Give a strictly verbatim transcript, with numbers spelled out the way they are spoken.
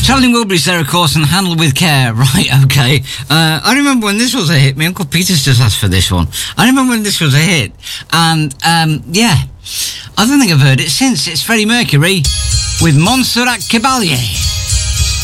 Travelling Wilburys there, of course, and Handled with Care. Right, okay. Uh, I remember when this was a hit. My Uncle Peter's just asked for this one. I remember when this was a hit. And, um, yeah, I don't think I've heard it since. It's Freddie Mercury with Montserrat Caballé.